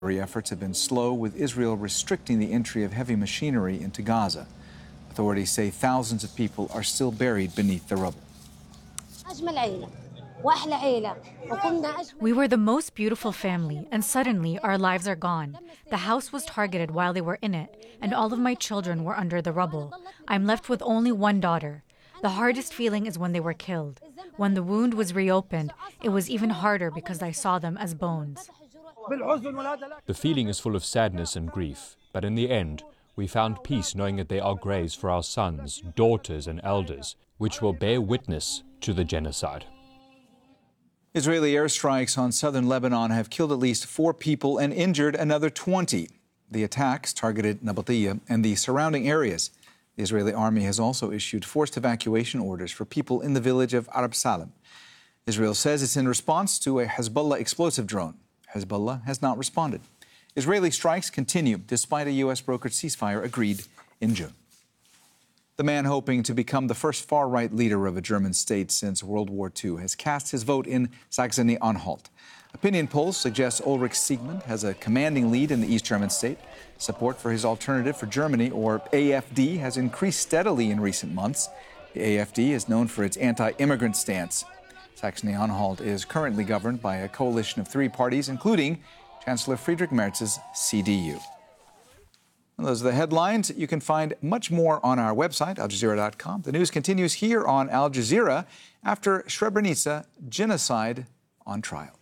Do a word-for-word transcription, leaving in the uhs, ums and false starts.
Efforts have been slow, with Israel restricting the entry of heavy machinery into Gaza. Authorities say thousands of people are still buried beneath the rubble. We were the most beautiful family, and suddenly our lives are gone. The house was targeted while they were in it, and all of my children were under the rubble. I'm left with only one daughter. The hardest feeling is when they were killed. When the wound was reopened, it was even harder because I saw them as bones. The feeling is full of sadness and grief, but in the end, we found peace knowing that they are graves for our sons, daughters, and elders, which will bear witness to the genocide. Israeli airstrikes on southern Lebanon have killed at least four people and injured another twenty. The attacks targeted Nabatiya and the surrounding areas. The Israeli army has also issued forced evacuation orders for people in the village of Arab Salam. Israel says it's in response to a Hezbollah explosive drone. Hezbollah has not responded. Israeli strikes continue despite a U S brokered ceasefire agreed in June. The man hoping to become the first far-right leader of a German state since World War Two has cast his vote in Saxony-Anhalt. Opinion polls suggest Ulrich Siegmund has a commanding lead in the East German state. Support for his Alternative for Germany, or A F D, has increased steadily in recent months. The A F D is known for its anti-immigrant stance. Saxony-Anhalt is currently governed by a coalition of three parties, including Chancellor Friedrich Merz's C D U. And those are the headlines. You can find much more on our website, al jazeera dot com. The news continues here on Al Jazeera after Srebrenica genocide on trial.